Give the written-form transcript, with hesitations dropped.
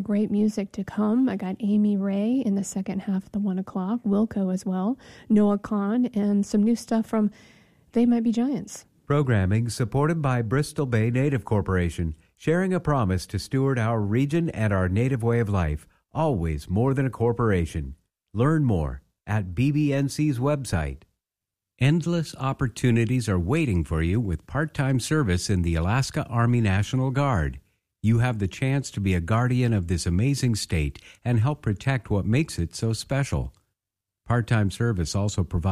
great music to come. I got Amy Ray in the second half of the 1 o'clock, Wilco as well, Noah Kahn, and some new stuff from They Might Be Giants. Programming supported by Bristol Bay Native Corporation, sharing a promise to steward our region and our native way of life, always more than a corporation. Learn more at BBNC's website. Endless opportunities are waiting for you with part-time service in the Alaska Army National Guard. You have the chance to be a guardian of this amazing state and help protect what makes it so special. Part-time service also provides